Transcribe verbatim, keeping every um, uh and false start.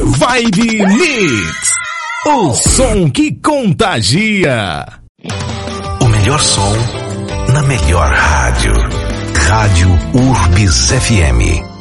Vibe Mix, o som que contagia. O melhor som na melhor rádio. Rádio Urbis F M.